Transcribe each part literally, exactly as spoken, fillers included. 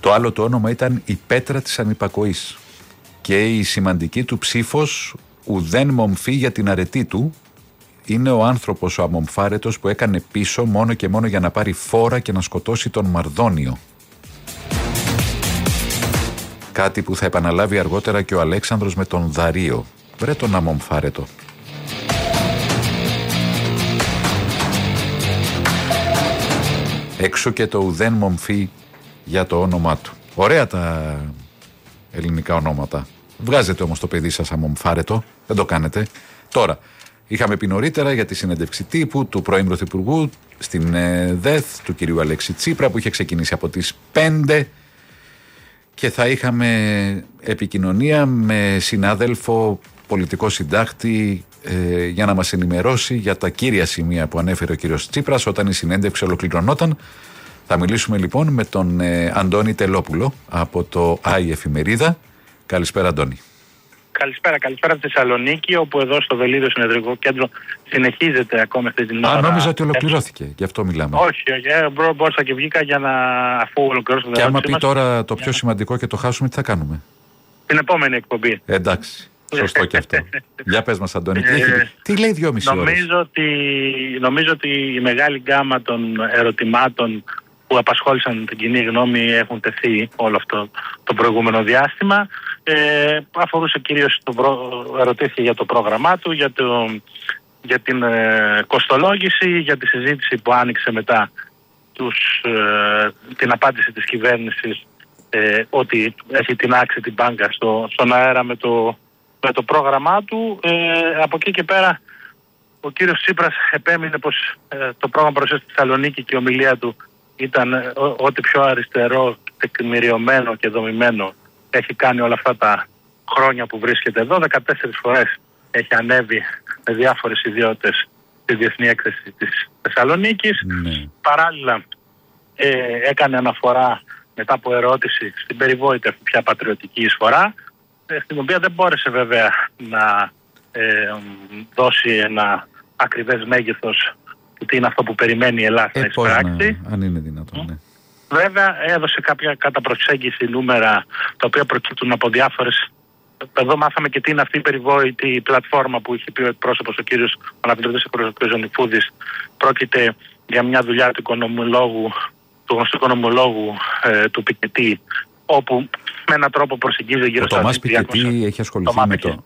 Το άλλο το όνομα ήταν η Πέτρα της Ανυπακοής και η σημαντική του ψήφος ουδέν μομφή για την αρετή του. Είναι ο άνθρωπος ο αμομφάρετος που έκανε πίσω μόνο και μόνο για να πάρει φόρα και να σκοτώσει τον Μαρδόνιο. Κάτι που θα επαναλάβει αργότερα και ο Αλέξανδρος με τον Δαρείο. Βρε τον αμομφάρετο. Έξω και το ουδέν μομφή για το όνομά του. Ωραία τα ελληνικά ονόματα. Βγάζετε όμως το παιδί σας αμομφάρετο. Δεν το κάνετε. Τώρα, είχαμε πει νωρίτερα για τη συνέντευξη τύπου του πρώην Πρωθυπουργού στην ΔΕΘ, του κυρίου Αλέξη Τσίπρα, που είχε ξεκινήσει από τις πέντε και θα είχαμε επικοινωνία με συνάδελφο πολιτικό συντάκτη ε, για να μας ενημερώσει για τα κύρια σημεία που ανέφερε ο κύριος Τσίπρας όταν η συνέντευξη ολοκληρωνόταν. Θα μιλήσουμε λοιπόν με τον ε, Αντώνη Τελόπουλο από το ΆΗ Εφημερίδα. Καλησπέρα, Αντώνη. Καλησπέρα, καλησπέρα από τη Θεσσαλονίκη, όπου εδώ στο Βελίδιο Συνεδρικό Κέντρο συνεχίζεται ακόμη αυτή την ώρα. Α, νόμιζα ότι ολοκληρώθηκε, γι' αυτό μιλάμε. Όχι, ε, μπόρεσα και βγήκα για να, αφού ολοκληρώσω. Και άμα πει μας, τώρα το πιο σημαντικό και το χάσουμε, τι θα κάνουμε? Την επόμενη εκπομπή. Ε, εντάξει, σωστό και αυτό. Για πες μας, Αντώνη, τι, έχει, τι λέει δυόμιση ώρες? Νομίζω ότι, νομίζω ότι η μεγάλη γκάμα των ερωτημάτων που απασχόλησαν την κοινή γνώμη έχουν τεθεί όλο αυτό το προηγούμενο διάστημα. Ε, αφορούσε κυρίως, το προ... ερωτήθηκε για το πρόγραμμά του, για, το... για την ε, κοστολόγηση, για τη συζήτηση που άνοιξε μετά τους, ε, την απάντηση της κυβέρνησης ε, ότι έχει τινάξει την μπάνκα στο, στον αέρα με το, με το πρόγραμμά του. Ε, από εκεί και πέρα ο κύριος Τσίπρας επέμεινε πως ε, το πρόγραμμα παρουσίας στη Θεσσαλονίκη και η ομιλία του ήταν ε, ό,τι πιο αριστερό, τεκμηριωμένο και δομημένο έχει κάνει όλα αυτά τα χρόνια που βρίσκεται εδώ. δεκατέσσερις φορές έχει ανέβει με διάφορες ιδιότητες στη Διεθνή Έκθεση της Θεσσαλονίκης. Ναι. Παράλληλα ε, έκανε αναφορά μετά από ερώτηση στην περιβόητη αυτή πια πατριωτική εισφορά, ε, στην οποία δεν μπόρεσε βέβαια να ε, δώσει ένα ακριβές μέγεθος του τι είναι αυτό που περιμένει η Ελλάδα ε, να εισπράξει. Αν είναι δυνατόν, ναι. Βέβαια έδωσε κάποια κατά προσέγγιση νούμερα τα οποία προκύπτουν από διάφορες. Εδώ μάθαμε και τι είναι αυτή η περιβόητη πλατφόρμα που είχε πει ο εκπρόσωπος ο κύριος αναπληρωτής εκπρόσωπος Ζωνιφούδης. Πρόκειται για μια δουλειά του οικονομολόγου, του γνωστού οικονομολόγου ε, του Πικετή, όπου με έναν τρόπο προσεγγίζει γύρω στα... Ο Τομάς Πικετή έχει ασχοληθεί το με το...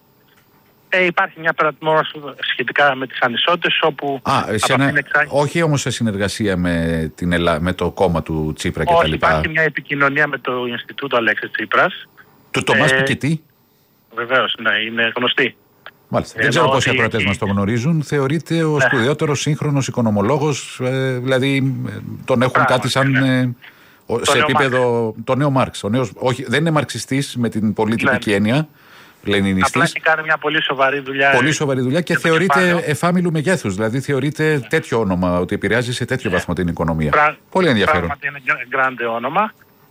Ε, υπάρχει μια πλατφόρμα σχετικά με τις ανισότητες όπου... Α, ένα... εξά... Όχι όμως σε συνεργασία με, την Ελλά... με το κόμμα του Τσίπρα και όχι, τα λοιπά. Υπάρχει μια επικοινωνία με το Ινστιτούτο Αλέξη Τσίπρας. Του Τομάς ε... Πικετή. Βεβαίως, ναι, είναι γνωστή. Μάλιστα. Δεν ξέρω πόσοι ακροατές μας το γνωρίζουν. Θεωρείται ο ναι. σπουδαιότερος σύγχρονος οικονομολόγος, ε, δηλαδή τον έχουν Πράγμα, κάτι σαν... Ναι. Ε, σε επίπεδο... Το νέο Μάρξ. Ο νέος... Όχι, δεν είναι μαρξιστής με την πολύ τυπική ναι. έννοια. Λενινιστής. Απλά έχει κάνει μια πολύ σοβαρή δουλειά. Πολύ σοβαρή δουλειά και, και θεωρείται εφάμιλου μεγέθους. Δηλαδή θεωρείται τέτοιο όνομα, ότι επηρεάζει σε τέτοιο yeah. βαθμό την οικονομία. Πρα... Πολύ ενδιαφέρον. Πράγματι είναι γκράντε όνομα,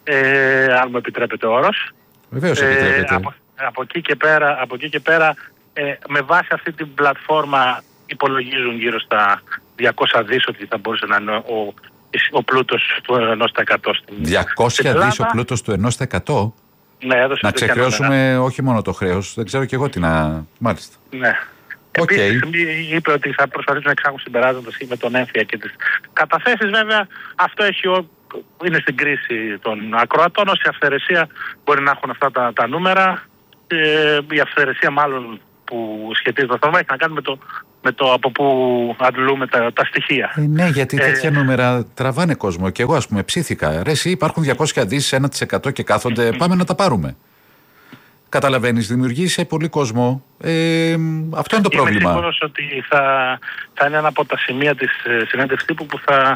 ε, αν μου επιτρέπετε ο όρος. Βεβαίως ε, επιτρέπετε. Από, από εκεί και πέρα, από εκεί και πέρα ε, με βάση αυτή την πλατφόρμα υπολογίζουν γύρω στα διακόσια δις ότι θα μπορούσε να είναι ο, ο πλούτος του ενός τοις εκατό. διακόσια δις ο πλούτος του ενός τοις εκατό. Ναι, να ξεχρεώσουμε όχι μόνο το χρέος, δεν ξέρω και εγώ τι να... Μάλιστα. Ναι. Okay. Επίσης είπε ότι θα προσπαθήσουν να εξάγουν συμπεράσματα με τον έμφυα και τις καταθέσεις. Βέβαια αυτό έχει ο... είναι στην κρίση των ακροατών. Όσοι αυθαιρεσία μπορεί να έχουν αυτά τα, τα νούμερα. Ε, η αυθαιρεσία μάλλον που σχετίζεται με αυτό έχει να κάνει με το, με το από πού αντλούμε τα, τα στοιχεία. Ε, ναι, γιατί τέτοια ε, νούμερα τραβάνε κόσμο. Και εγώ, ας πούμε, ψήθηκα. Ρε, εσύ υπάρχουν διακόσια δις, ένα τοις εκατό και κάθονται. Πάμε να τα πάρουμε. Καταλαβαίνεις, δημιουργεί σε πολύ κόσμο. Ε, αυτό είναι το πρόβλημα. Είμαι σίγουρος ότι θα, θα είναι ένα από τα σημεία της συνέντευξης τύπου που θα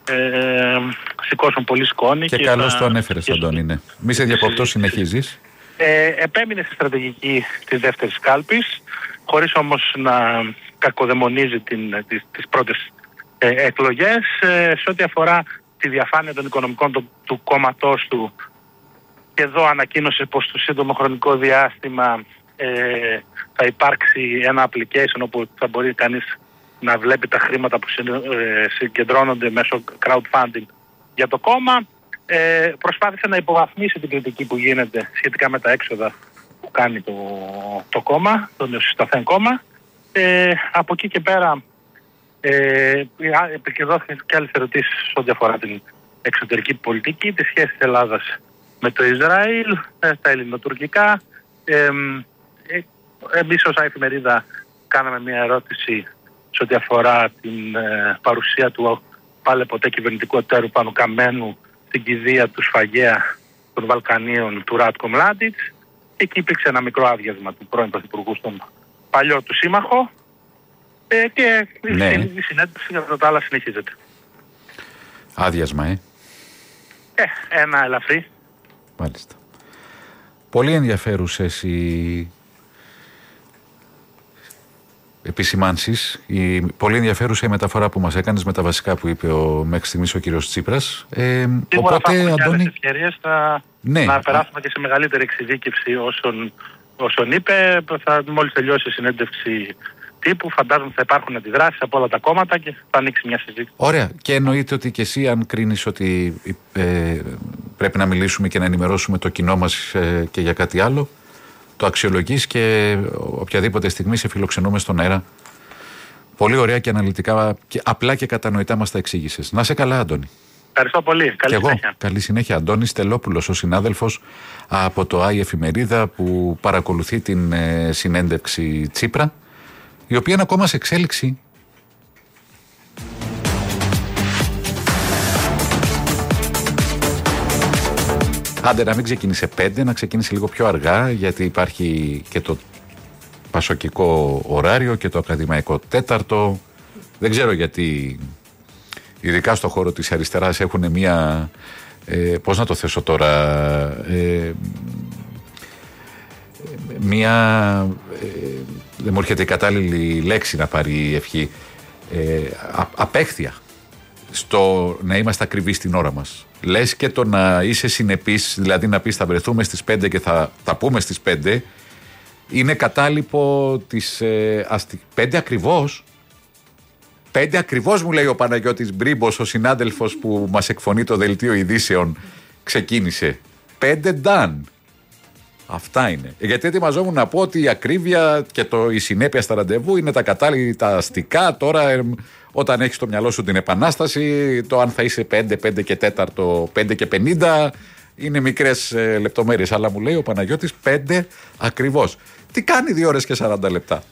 ε, σηκώσουν πολύ σκόνη. Και, και καλώς θα... το ανέφερες, Αντώνη. Ναι. Μη σε διακοπτώ, συνεχίζεις. Ε, επέμεινε στη στρατηγική της δεύτερης κάλπης, χωρίς όμως να κακοδαιμονίζει την, τις, τις πρώτες ε, εκλογές. Ε, σε ό,τι αφορά τη διαφάνεια των οικονομικών του, του κόμματός του, και εδώ ανακοίνωσε πως στο σύντομο χρονικό διάστημα ε, θα υπάρξει ένα application όπου θα μπορεί κανείς να βλέπει τα χρήματα που συγκεντρώνονται μέσω crowdfunding για το κόμμα. ε, προσπάθησε να υποβαθμίσει την κριτική που γίνεται σχετικά με τα έξοδα που κάνει το, το κόμμα, το νεοσυσταθέν κόμμα. Ε, από εκεί και πέρα ε, επικεντρώθηκαν και άλλες ερωτήσεις ό,τι αφορά την εξωτερική πολιτική, τη σχέση της Ελλάδας με το Ισραήλ, τα ελληνοτουρκικά. Ε, ε, εμείς ως εφημερίδα κάναμε μια ερώτηση σε ό,τι αφορά την ε, παρουσία του πάλι ποτέ κυβερνητικού εταίρου Πάνου Καμένου στην κηδεία του σφαγέα των Βαλκανίων του Ράτκο Μλάντιτς. Εκεί υπήρξε ένα μικρό άδειασμα του πρώην Πρωθυπουργού στον παλιό του σύμμαχο ε, και ναι. η συνέντευξη για τα άλλα συνεχίζεται. Άδειασμα, ε. Ε, ένα ελαφρύ. Μάλιστα. Πολύ ενδιαφέρουσες οι επισημάνσεις, η πολύ ενδιαφέρουσα η μεταφορά που μας έκανες με τα βασικά που είπε ο, μέχρι στιγμής ο κύριος Τσίπρας. Ε, Σίγουρα οπότε, θα έχουμε Αντώνη... και άλλες ευκαιρίες θα... ναι. να περάσουμε και σε μεγαλύτερη εξειδίκευση όσων, όσων είπε. Θα, μόλις τελειώσει η συνέντευξη τύπου, φαντάζομαι θα υπάρχουν αντιδράσεις από όλα τα κόμματα και θα ανοίξει μια συζήτηση. Ωραία. Και εννοείται ότι και εσύ, αν κρίνεις ότι ε, πρέπει να μιλήσουμε και να ενημερώσουμε το κοινό μας ε, και για κάτι άλλο, το αξιολογείς και οποιαδήποτε στιγμή σε φιλοξενούμε στον αέρα. Πολύ ωραία και αναλυτικά και απλά και κατανοητά μας τα εξήγησες. Να σε καλά, Αντώνη. Ευχαριστώ πολύ. Καλή και συνέχεια. Εγώ, καλή συνέχεια. Αντώνης Τελόπουλος, ο συνάδελφος από το Άι Εφημερίδα που παρακολουθεί την ε, συνέντευξη Τσίπρα, η οποία είναι ακόμα σε εξέλιξη. Άντε να μην ξεκίνησε πέντε, να ξεκίνησε λίγο πιο αργά, γιατί υπάρχει και το πασοκικό ωράριο και το ακαδημαϊκό τέταρτο. Δεν ξέρω γιατί, ειδικά στο χώρο της αριστεράς, έχουν μία, ε, πώς να το θέσω τώρα, ε, μία, ε, δεν μου έρχεται η κατάλληλη λέξη να πάρει η ευχή, ε, α, απέχθεια στο να είμαστε ακριβείς στην ώρα μας. Λες και το να είσαι συνεπής, δηλαδή να πεις θα βρεθούμε στις πέντε και θα τα πούμε στις πέντε, είναι κατάλοιπο της ε, αστι... πέντε ακριβώς. Πέντε ακριβώς μου λέει ο Παναγιώτης Μπρίμπος, ο συνάδελφος που μας εκφωνεί το δελτίο ειδήσεων, ξεκίνησε. Πέντε done. Αυτά είναι. Γιατί ετοιμαζόμουν να πω ότι η ακρίβεια και το, η συνέπεια στα ραντεβού είναι τα κατάλληλα τα αστικά. Τώρα ε, όταν έχεις στο μυαλό σου την επανάσταση, το αν θα είσαι πέντε, πέντε και τέταρτο, πέντε και πενήντα είναι μικρές ε, λεπτομέρειες. Αλλά μου λέει ο Παναγιώτης πέντε ακριβώς. Τι κάνει δύο ώρες και σαράντα λεπτά.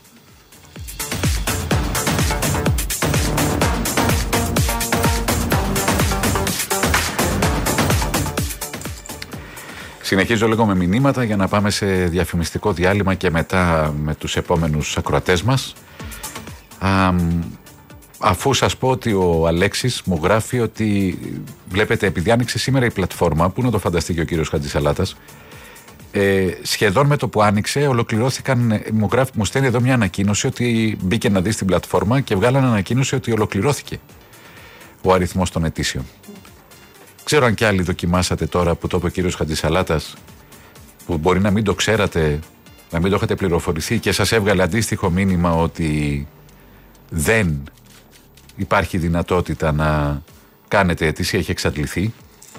Συνεχίζω λίγο με μηνύματα για να πάμε σε διαφημιστικό διάλειμμα και μετά με τους επόμενους ακροατές μας. Α, αφού σας πω ότι ο Αλέξης μου γράφει ότι βλέπετε, επειδή άνοιξε σήμερα η πλατφόρμα, που να το φανταστεί και ο κύριος Χατζησαλάτας, ε, σχεδόν με το που άνοιξε ολοκληρώθηκαν, μου, γράφει, μου στέλνει εδώ μια ανακοίνωση ότι μπήκε να δει στην πλατφόρμα και βγάλανε ανακοίνωση ότι ολοκληρώθηκε ο αριθμός των αιτήσεων. Ξέρω αν κι άλλοι δοκιμάσατε τώρα που το είπε ο κύριος Χατζησαλάτας, που μπορεί να μην το ξέρατε, να μην το είχατε πληροφορηθεί και σας έβγαλε αντίστοιχο μήνυμα ότι δεν υπάρχει δυνατότητα να κάνετε αίτηση, έχει εξαντληθεί.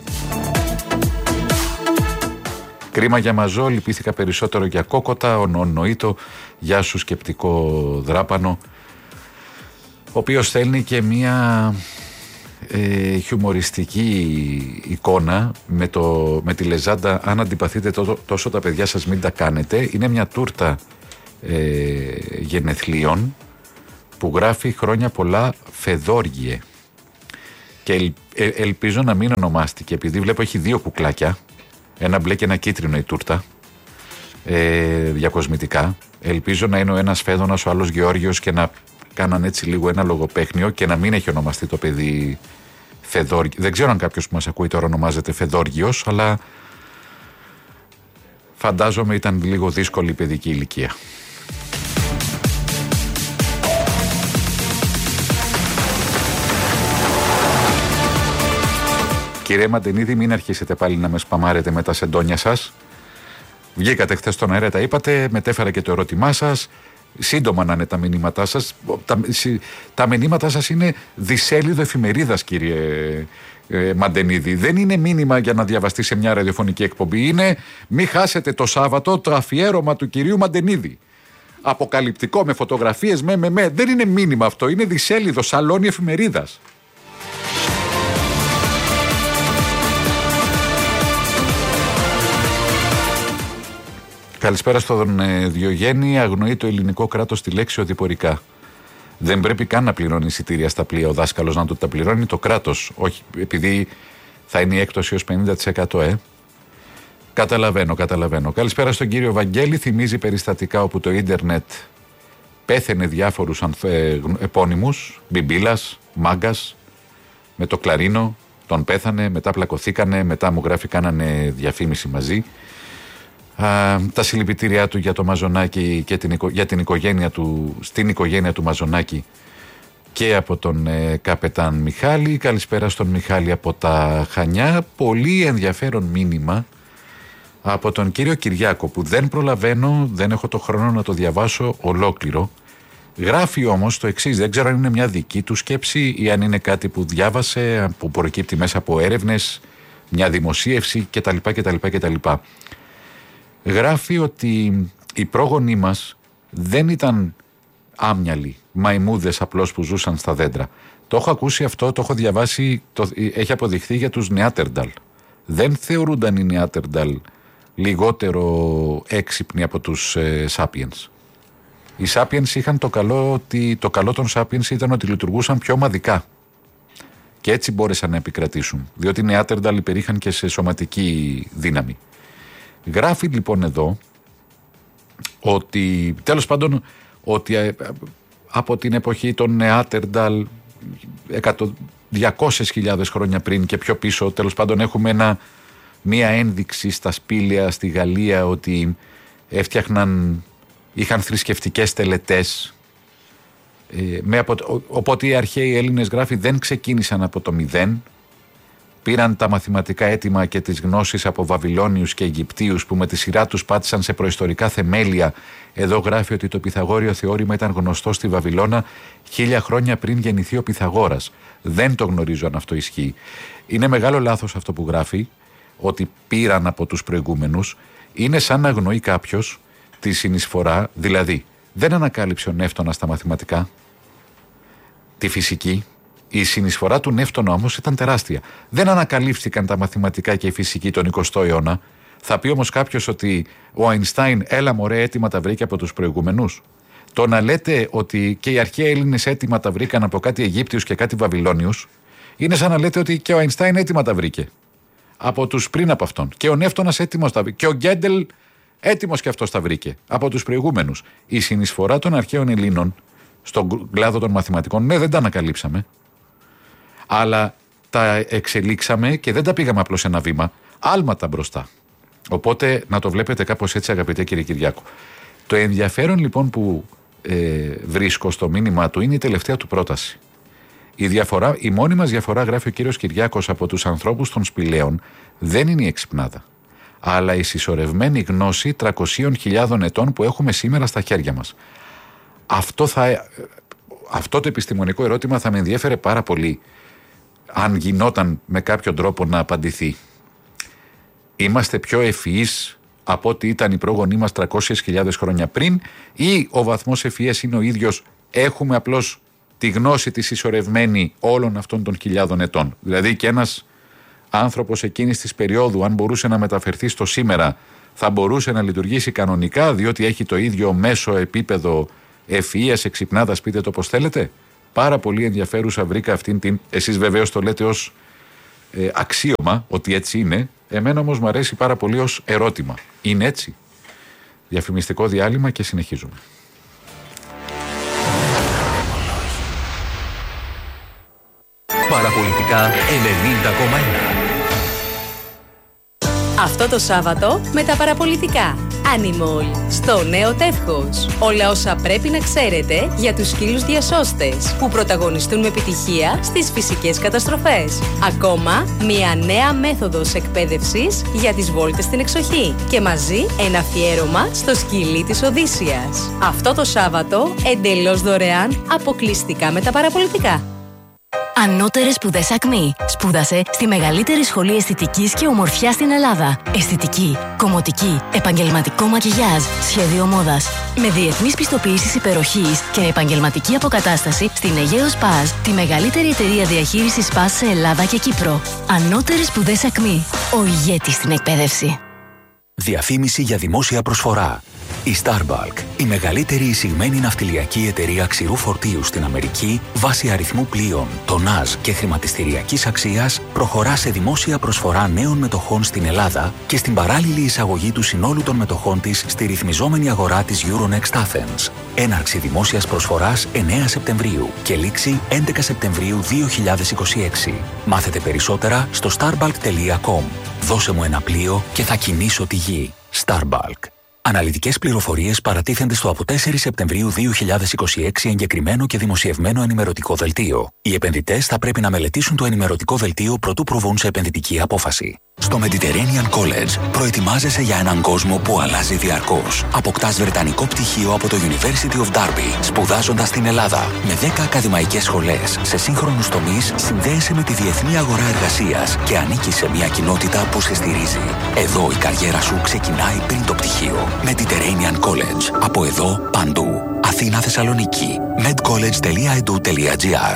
Κρίμα για μαζό, λυπήθηκα περισσότερο για κόκοτα, ο Νοήτο, γεια σου σκεπτικό δράπανο, ο οποίος στέλνει και μία ε, χιουμοριστική εικόνα με, το, με τη λεζάντα «Αν αντιπαθείτε τόσο, τόσο τα παιδιά σας μην τα κάνετε». Είναι μια τούρτα ε, γενεθλίων που γράφει «Χρόνια πολλά Φεδόργιε». Και ελ, ε, ελπίζω να μην ονομάστηκε, επειδή βλέπω έχει δύο κουκλάκια, ένα μπλε και ένα κίτρινο η τούρτα, ε, διακοσμητικά. Ελπίζω να είναι ο ένας Φέδωνας, ο άλλος Γεώργιος και να κάναν έτσι λίγο ένα λογοπαίχνιο και να μην έχει ονομαστεί το παιδί Φεδόργιο. Δεν ξέρω αν κάποιος που μας ακούει τώρα ονομάζεται Φεδόργιος, αλλά φαντάζομαι ήταν λίγο δύσκολη η παιδική ηλικία. Κύριε Μαντενίδη, μην αρχίσετε πάλι να με σπαμάρετε με τα σεντόνια σας. Βγήκατε χθες στον αέρα, τα είπατε, μετέφερα και το ερώτημά σας. Σύντομα να είναι τα μηνύματά σας. Τα, τα μηνύματά σας είναι δισέλιδο εφημερίδας, κύριε ε, Μαντενίδη. Δεν είναι μήνυμα για να διαβαστεί σε μια ραδιοφωνική εκπομπή. Είναι μη χάσετε το Σάββατο το αφιέρωμα του κυρίου Μαντενίδη. Αποκαλυπτικό, με φωτογραφίες, με, με, με. Δεν είναι μήνυμα αυτό. Είναι δισέλιδο, σαλόνι εφημερίδας. Καλησπέρα στον ε, Διογέννη. Αγνοεί το ελληνικό κράτος τη λέξη οδηπορικά. Δεν πρέπει καν να πληρώνει εισιτήρια στα πλοία ο δάσκαλος, να το τα πληρώνει το κράτος. Όχι, επειδή θα είναι η έκπτωση ως πενήντα τοις εκατό, ε. Καταλαβαίνω, καταλαβαίνω. Καλησπέρα στον κύριο Βαγγέλη. Θυμίζει περιστατικά όπου το ίντερνετ πέθαινε διάφορους ε, επώνυμους. Μπιμπίλας, Μάγκας, με το Κλαρίνο. Τον πέθανε, μετά πλακωθήκανε, μετά μου γράφει κάνανε διαφήμιση μαζί. Α, τα συλληπιτήριά του για το Μαζονάκη και την, για την οικογένεια του, στην οικογένεια του Μαζονάκη και από τον ε, καπετάν Μιχάλη. Καλησπέρα στον Μιχάλη από τα Χανιά. Πολύ ενδιαφέρον μήνυμα από τον κύριο Κυριάκο που δεν προλαβαίνω, δεν έχω το χρόνο να το διαβάσω ολόκληρο. Γράφει όμως το εξής, δεν ξέρω αν είναι μια δική του σκέψη ή αν είναι κάτι που διάβασε, που προκύπτει μέσα από έρευνες, μια δημοσίευση κτλ. κτλ, κτλ. Γράφει ότι οι πρόγονοί μας δεν ήταν άμυαλοι, μαϊμούδες απλώς που ζούσαν στα δέντρα. Το έχω ακούσει αυτό, το έχω διαβάσει, το, έχει αποδειχθεί για τους Νεάτερνταλ. Δεν θεωρούνταν οι Νεάτερνταλ λιγότερο έξυπνοι από τους ε, Σάπιενς. Οι Σάπιενς είχαν το καλό, ότι, το καλό των Σάπιενς ήταν ότι λειτουργούσαν πιο ομαδικά και έτσι μπόρεσαν να επικρατήσουν, διότι οι Νεάτερνταλ υπερήχαν και σε σωματική δύναμη. Γράφει λοιπόν εδώ ότι, τέλος πάντων, ότι από την εποχή των Νεάτερνταλ διακόσιες χιλιάδες χρόνια πριν και πιο πίσω, τέλος πάντων, έχουμε ένα, μία ένδειξη στα σπήλαια στη Γαλλία ότι έφτιαχναν, είχαν θρησκευτικές τελετές. Ε, με απο, οπότε οι αρχαίοι Έλληνες, γράφει, δεν ξεκίνησαν από το μηδέν. Πήραν τα μαθηματικά έτοιμα και τις γνώσεις από Βαβυλώνιους και Αιγυπτίους που με τη σειρά τους πάτησαν σε προϊστορικά θεμέλια. Εδώ γράφει ότι το Πυθαγόριο θεώρημα ήταν γνωστό στη Βαβυλώνα χίλια χρόνια πριν γεννηθεί ο Πυθαγόρας. Δεν το γνωρίζω αν αυτό ισχύει. Είναι μεγάλο λάθος αυτό που γράφει, ότι πήραν από τους προηγούμενους. Είναι σαν να αγνοεί κάποιος τη συνεισφορά, δηλαδή δεν ανακάλυψε ο Νεύτωνας τα μαθηματικά, τη φυσική. Η συνεισφορά του Νεύτωνα όμως ήταν τεράστια. Δεν ανακαλύφθηκαν τα μαθηματικά και η φυσική τον εικοστό αιώνα. Θα πει όμως κάποιος ότι ο Αϊνστάιν, έλα μωρέ, έτοιμα τα βρήκε από τους προηγούμενους. Το να λέτε ότι και οι αρχαίοι Έλληνες έτοιμα τα βρήκαν από κάτι Αιγύπτιους και κάτι Βαβυλώνιους, είναι σαν να λέτε ότι και ο Αϊνστάιν έτοιμα τα βρήκε από τους πριν από αυτόν. Και ο Νεύτωνας έτοιμος τα βρήκε. Και ο Γκέντελ έτοιμος και αυτός τα βρήκε από τους προηγούμενους. Η συνεισφορά των αρχαίων Ελλήνων στον κλάδο των μαθηματικών, ναι, δεν τα ανακαλύψαμε. Αλλά τα εξελίξαμε και δεν τα πήγαμε απλώς ένα βήμα, άλματα μπροστά. Οπότε να το βλέπετε κάπως έτσι, αγαπητέ κύριε Κυριάκο. Το ενδιαφέρον λοιπόν που ε, βρίσκω στο μήνυμά του είναι η τελευταία του πρόταση. Η, διαφορά, η μόνη μας διαφορά, γράφει ο κύριος Κυριάκος, από τους ανθρώπους των σπηλαίων δεν είναι η εξυπνάδα, αλλά η συσσωρευμένη γνώση τριακοσίων χιλιάδων ετών που έχουμε σήμερα στα χέρια μας. Αυτό, θα, αυτό το επιστημονικό ερώτημα θα με ενδιέφερε πάρα πολύ αν γινόταν με κάποιο τρόπο να απαντηθεί. Είμαστε πιο ευφυείς από ό,τι ήταν οι πρόγονοί μας τριακόσιες χιλιάδες χρόνια πριν, ή ο βαθμός ευφυΐας είναι ο ίδιος, έχουμε απλώς τη γνώση τη συσσωρευμένη όλων αυτών των χιλιάδων ετών. Δηλαδή και ένας άνθρωπος εκείνης της περίοδου, αν μπορούσε να μεταφερθεί στο σήμερα, θα μπορούσε να λειτουργήσει κανονικά, διότι έχει το ίδιο μέσο επίπεδο ευφυΐας, εξυπνάδας, πείτε το πώς θέλετε. Πάρα πολύ ενδιαφέρουσα βρήκα αυτήν την. Εσείς βεβαίως το λέτε ως ε, αξίωμα ότι έτσι είναι. Εμένα όμως μου αρέσει πάρα πολύ ως ερώτημα. Είναι έτσι? Διαφημιστικό διάλειμμα και συνεχίζουμε. Παραπολιτικά ενενήντα κόμμα ένα. Αυτό το Σάββατο με τα παραπολιτικά. Animal, στο νέο Τεύχος. Όλα όσα πρέπει να ξέρετε για τους σκύλους διασώστες που πρωταγωνιστούν με επιτυχία στις φυσικές καταστροφές. Ακόμα, μια νέα μέθοδος εκπαίδευσης για τις βόλτες στην εξοχή. Και μαζί ένα αφιέρωμα στο σκυλί της Οδύσσιας. Αυτό το Σάββατο εντελώς δωρεάν, αποκλειστικά με τα παραπολιτικά. Ανώτερες σπουδές Ακμή. Σπούδασε στη μεγαλύτερη σχολή αισθητικής και ομορφιάς στην Ελλάδα. Αισθητική, κομμωτική, επαγγελματικό μακιγιάζ, σχέδιο μόδας. Με διεθνείς πιστοποιήσεις υπεροχής και επαγγελματική αποκατάσταση στην Αιγαίο Σπάζ, τη μεγαλύτερη εταιρεία διαχείρισης Σπάζ σε Ελλάδα και Κύπρο. Ανώτερες σπουδές Ακμή. Ο ηγέτης στην εκπαίδευση. Διαφήμιση για δημόσια προσφορά. Η Starbulk, η μεγαλύτερη εισηγμένη ναυτιλιακή εταιρεία ξηρού φορτίου στην Αμερική, βάσει αριθμού πλοίων, τονάζ και χρηματιστηριακής αξίας, προχωρά σε δημόσια προσφορά νέων μετοχών στην Ελλάδα και στην παράλληλη εισαγωγή του συνόλου των μετοχών της στη ρυθμιζόμενη αγορά της Euronext Athens. Έναρξη δημόσιας προσφοράς εννέα Σεπτεμβρίου και λήξη έντεκα Σεπτεμβρίου δύο χιλιάδες είκοσι έξι. Μάθετε περισσότερα στο starbulk τελεία com. Δώσε μου ένα πλοίο και θα κινήσω τη γη. Starbulk. Αναλυτικές πληροφορίες παρατίθενται στο από τέσσερις Σεπτεμβρίου δύο χιλιάδες είκοσι έξι εγκεκριμένο και δημοσιευμένο ενημερωτικό δελτίο. Οι επενδυτές θα πρέπει να μελετήσουν το ενημερωτικό δελτίο προτού προβούν σε επενδυτική απόφαση. Στο Mediterranean College προετοιμάζεσαι για έναν κόσμο που αλλάζει διαρκώς. Αποκτάς βρετανικό πτυχίο από το University of Derby, σπουδάζοντας στην Ελλάδα. Με δέκα ακαδημαϊκές σχολές σε σύγχρονους τομείς, συνδέεσαι με τη διεθνή αγορά εργασίας και ανήκεις σε μια κοινότητα που σε στηρίζει. Εδώ η καριέρα σου ξεκινάει πριν το πτυχίο. Mediterranean College. Από εδώ παντού. Αθήνα, Θεσσαλονίκη. medcollege τελεία e d u τελεία g r.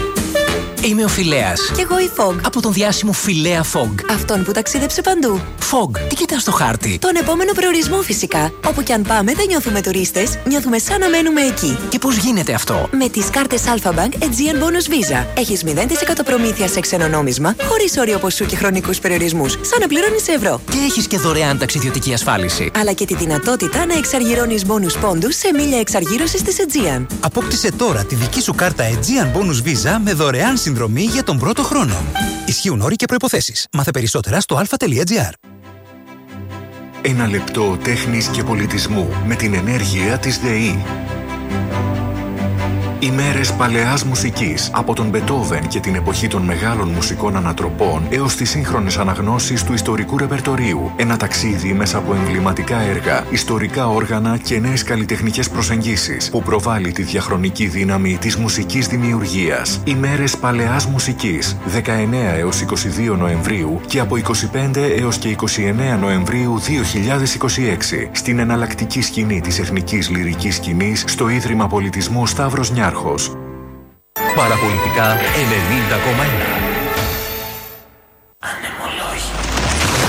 Είμαι ο Φιλέας. Κι εγώ η Fog. Από τον διάσημο Φιλέα Fog. Αυτόν που ταξίδεψε παντού. Fog, τι κοιτάς στο χάρτη? Τον επόμενο προορισμό φυσικά. Όπου κι αν πάμε δεν νιώθουμε τουρίστες, νιώθουμε σαν να μένουμε εκεί. Και πώς γίνεται αυτό? Με τις κάρτες Alpha Bank Aegean Bonus Visa. Έχεις μηδέν τοις εκατό προμήθεια σε ξένο νόμισμα, χωρίς όριο ποσού και χρονικούς περιορισμούς. Σαν να πληρώνεις σε ευρώ. Και έχεις και δωρεάν ταξιδιωτική ασφάλιση. Αλλά και τη δυνατότητα να εξαργυρώνεις bonus πόντους σε μίλια εξαργύρωσης της Aegean. Απόκτησε τώρα τη δική σου κάρτα Aegean Bonus Visa με δωρεάν συνδρομή για τον πρώτο χρόνο. Ισχύουν όροι και προϋποθέσεις. Μάθε περισσότερα στο αλφα τελεία τζι άρ. Ένα λεπτό τέχνης και πολιτισμού με την ενέργεια της ΔΕΗ. Ημέρες παλαιάς μουσικής, από τον Μπετόβεν και την εποχή των μεγάλων μουσικών ανατροπών έως τις σύγχρονες αναγνώσεις του ιστορικού ρεπερτορίου. Ένα ταξίδι μέσα από εμβληματικά έργα, ιστορικά όργανα και νέες καλλιτεχνικές προσεγγίσεις που προβάλλει τη διαχρονική δύναμη της μουσικής δημιουργίας. Ημέρες παλαιάς μουσικής, δεκαεννέα έως είκοσι δύο Νοεμβρίου και από είκοσι πέντε έως και είκοσι εννέα Νοεμβρίου δύο χιλιάδες είκοσι έξι στην εναλλακτική σκηνή της Εθνικής Λυρικής Σκηνής στο Ίδρυμα Πολιτισμού Σταύρος Νιάρχος. Παραπολιτικά ενενήντα κόμμα ένα.